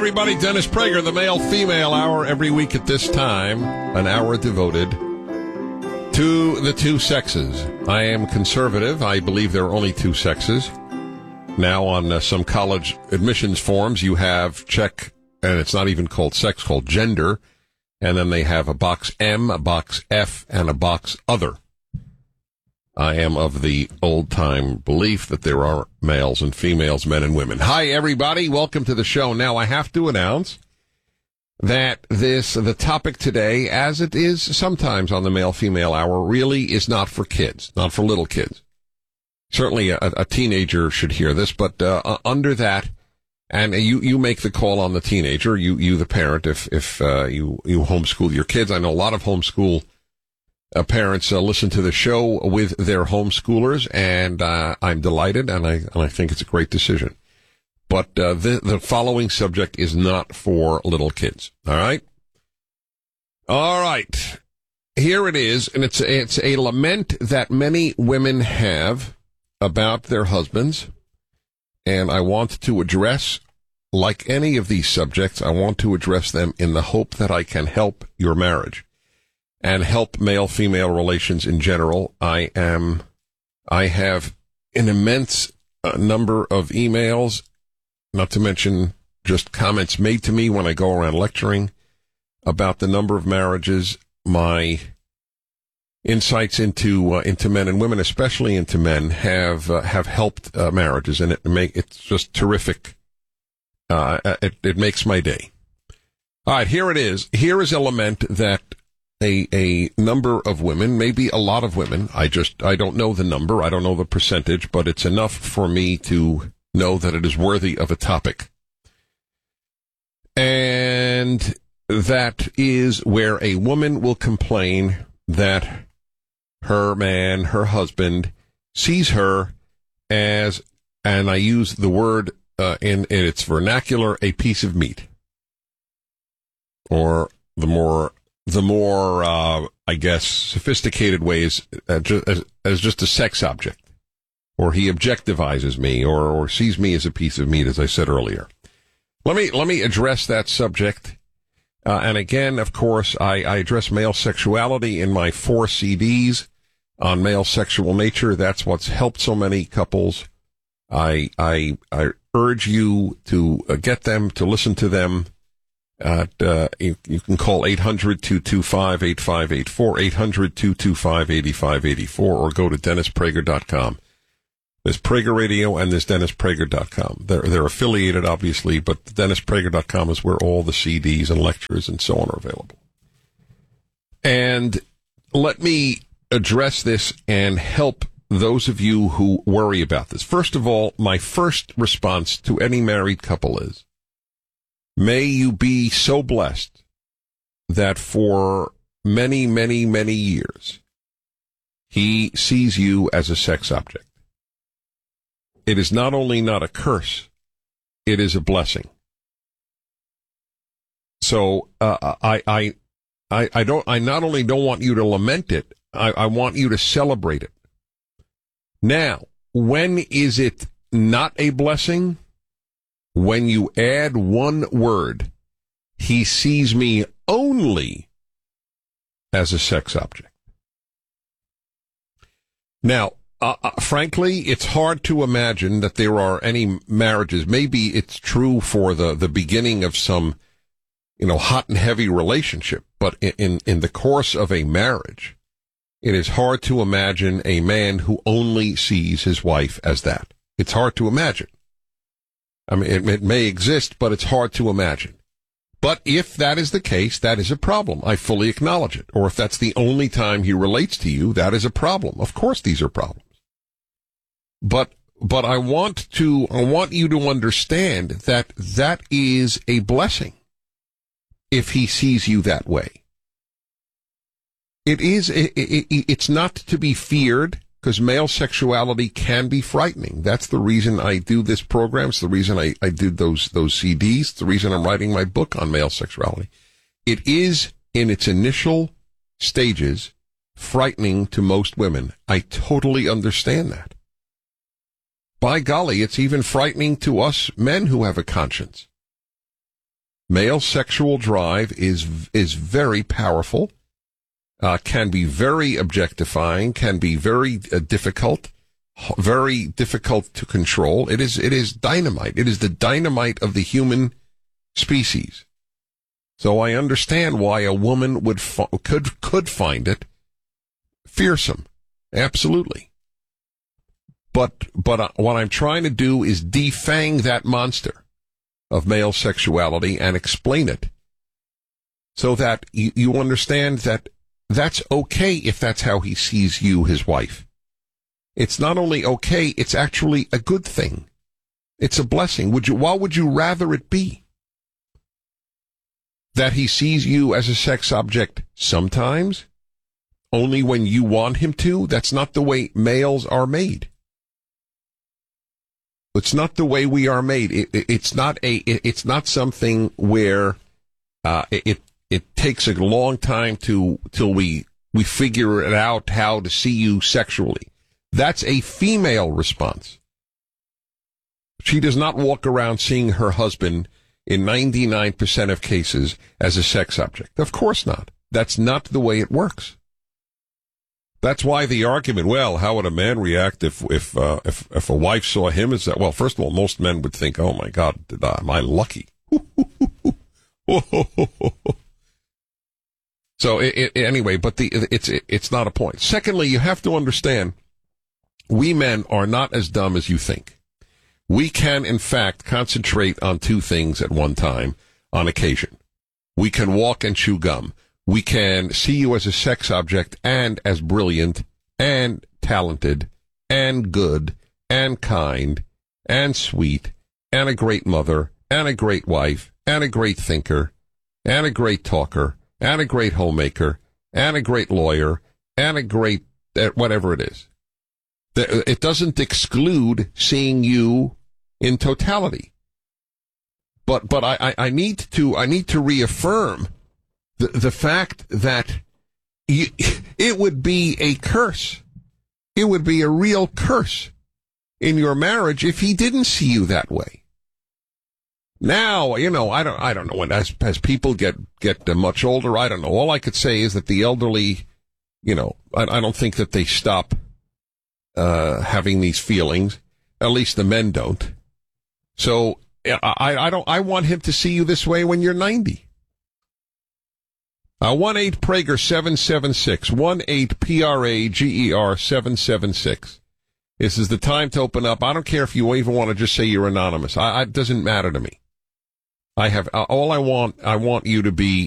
everybody. Dennis Prager, the male-female hour, every week at this time, an hour devoted to the two sexes. I am conservative. I believe there are only two sexes. Now, on some college admissions forms, you have check, and it's not even called sex, called gender, and then they have a box M, a box F, and a box other. I am of the old-time belief that there are males and females, men and women. Hi, everybody. Welcome to the show. Now, I have to announce that the topic today, as it is sometimes on the male-female hour, really is not for kids, not for little kids. Certainly a teenager should hear this, but under that, and you make the call on the teenager, you the parent, if you homeschool your kids. I know a lot of homeschool parents listen to the show with their homeschoolers, and I'm delighted, and I think it's a great decision. But the following subject is not for little kids. All right? All right. Here it is, and it's a lament that many women have about their husbands, and I want to address, like any of these subjects, I want to address them in the hope that I can help your marriage and help male-female relations in general. I have an immense number of emails, not to mention just comments made to me when I go around lecturing about the number of marriages. My insights into men and women, especially into men, have helped marriages, and it's just terrific. It makes my day. All right, here it is. Here is a lament that a number of women, maybe a lot of women, I don't know the number, I don't know the percentage, but it's enough for me to know that it is worthy of a topic. And that is where a woman will complain that her man, her husband, sees her as, and I use the word in its vernacular, a piece of meat. Or the more I guess, sophisticated ways, as just a sex object. Or he objectivizes me, or sees me as a piece of meat, as I said earlier. Let me address that subject. And again, of course, I address male sexuality in my 4 CDs on male sexual nature. That's what's helped so many couples. I urge you to get them, to listen to them. You can call 800-225-8584, 800-225-8584, or go to DennisPrager.com. There's Prager Radio and there's DennisPrager.com. They're affiliated, obviously, but DennisPrager.com is where all the CDs and lectures and so on are available. And let me address this and help those of you who worry about this. First of all, my first response to any married couple is, may you be so blessed that for many, many, many years, he sees you as a sex object. It is not only not a curse, it is a blessing. So, I not only don't want you to lament it, I want you to celebrate it. Now, when is it not a blessing? When you add one word, he sees me only as a sex object. Now, frankly, it's hard to imagine that there are any marriages. Maybe it's true for the beginning of some, hot and heavy relationship, but in the course of a marriage, it is hard to imagine a man who only sees his wife as that. It's hard to imagine. I mean, it may exist, but it's hard to imagine. But if that is the case, that is a problem. I fully acknowledge it. Or if that's the only time he relates to you, that is a problem. Of course, these are problems. But I want you to understand that is a blessing if he sees you that way. It's not to be feared, because male sexuality can be frightening. That's the reason I do this program. It's the reason I did those CDs. It's the reason I'm writing my book on male sexuality. It is, in its initial stages, frightening to most women. I totally understand that. By golly, it's even frightening to us men who have a conscience. Male sexual drive is very powerful, can be very objectifying, can be very difficult to control. It is dynamite. It is the dynamite of the human species. So I understand why a woman could find it fearsome. Absolutely. But what I'm trying to do is defang that monster of male sexuality and explain it so that you understand that that's okay if that's how he sees you, his wife. It's not only okay, it's actually a good thing. It's a blessing. Why would you rather it be? That he sees you as a sex object sometimes, only when you want him to? That's not the way males are made. It's not the way we are made. It's not something where it takes a long time till we figure it out how to see you sexually. That's a female response. She does not walk around seeing her husband in 99% of cases as a sex object. Of course not. That's not the way it works. That's why the argument, well, how would a man react if a wife saw him as that? Well, first of all, most men would think, oh my God, am I lucky? So anyway, but it's not a point. Secondly, you have to understand, we men are not as dumb as you think. We can, in fact, concentrate on two things at one time on occasion. We can walk and chew gum. We can see you as a sex object and as brilliant and talented and good and kind and sweet and a great mother and a great wife and a great thinker and a great talker and a great homemaker and a great lawyer and a great whatever it is. It doesn't exclude seeing you in totality. But I need to reaffirm the fact that it would be a curse. It would be a real curse in your marriage if he didn't see you that way. Now, I don't know when as people get much older, I don't know. All I could say is that the elderly, I don't think that they stop having these feelings. At least the men don't. So I want him to see you this way when you're 90. 1-8-PRAGER 776, 1-8-PRAGER 776. This is the time to open up. I don't care if you even want to just say you're anonymous. It doesn't matter to me. I want you to be